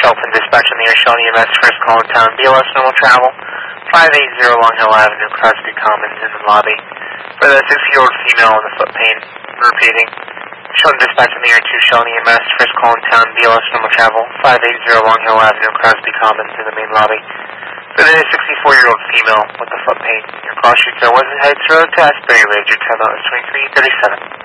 Shelton Dispatch on the air, Shawnee EMS, first call in town, BLS normal travel, 580 Long Hill Avenue, Crosby Commons in the lobby. For the 60-year-old female on the foot pain, repeating. Shelton Dispatch on the air, 2 Shawnee EMS, first call in town, BLS normal travel, 580 Long Hill Avenue, Crosby Commons in the main lobby. For the 64-year-old female with the foot pain, your call shoots are Weston Heights Road to Asbury Ridge, your time out is 2337.